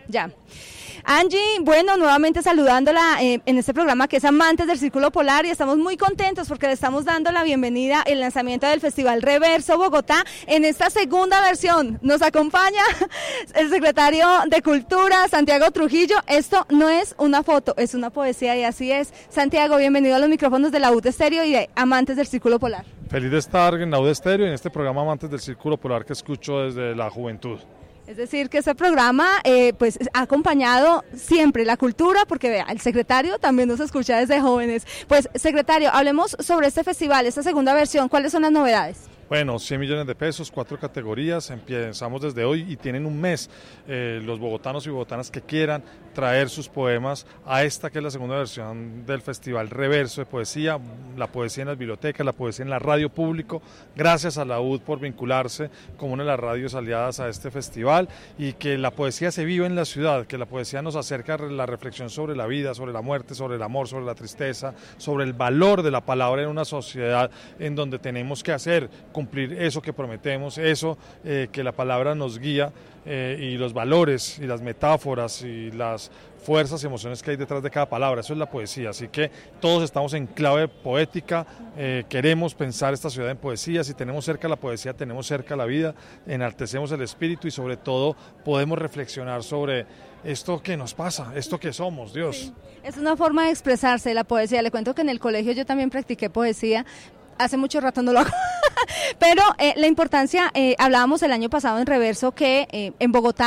Ya. Angie, bueno, nuevamente saludándola en este programa que es Amantes del Círculo Polar, y estamos muy contentos porque le estamos dando la bienvenida al lanzamiento del Festival Reverso Bogotá en esta segunda versión. Nos acompaña el secretario de Cultura, Santiago Trujillo. Esto no es una foto, es una poesía, y así es. Santiago, bienvenido a los micrófonos de la UD Estéreo y de Amantes del Círculo Polar. Feliz de estar en la UD Estéreo y en este programa Amantes del Círculo Polar que escucho desde la juventud. Es decir, que este programa pues ha acompañado siempre la cultura, porque vea, el secretario también nos escucha desde jóvenes. Pues, secretario, hablemos sobre este festival, esta segunda versión. ¿Cuáles son las novedades? Bueno, 100 millones de pesos, 4 categorías, empezamos desde hoy y tienen un mes los bogotanos y bogotanas que quieran traer sus poemas a esta que es la segunda versión del Festival Reverso de Poesía, la poesía en las bibliotecas, la poesía en la radio público, gracias a la UD por vincularse como una de las radios aliadas a este festival, y que la poesía se vive en la ciudad, que la poesía nos acerca a la reflexión sobre la vida, sobre la muerte, sobre el amor, sobre la tristeza, sobre el valor de la palabra en una sociedad en donde tenemos que cumplir eso que prometemos, eso que la palabra nos guía, y los valores y las metáforas y las fuerzas y emociones que hay detrás de cada palabra. Eso es la poesía, así que todos estamos en clave poética, queremos pensar esta ciudad en poesía. Si tenemos cerca la poesía, tenemos cerca la vida, enaltecemos el espíritu y sobre todo podemos reflexionar sobre esto que nos pasa, esto que somos, Dios. Sí, es una forma de expresarse la poesía. Le cuento que en el colegio yo también practiqué poesía. Hace mucho rato no lo hago, pero la importancia, hablábamos el año pasado en Reverso que en Bogotá